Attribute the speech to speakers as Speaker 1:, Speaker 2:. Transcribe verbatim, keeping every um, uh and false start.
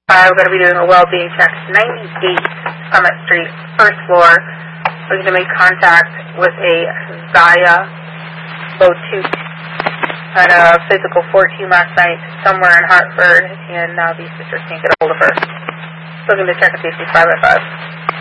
Speaker 1: We're going to be doing a well-being check. ninety-eight Summit Street, first floor. We're going to make contact with a Zaya Boutique at a physical fourteen last night somewhere in Hartford, and now these sisters can't get a hold of her. Looking to check and see if she's five by five.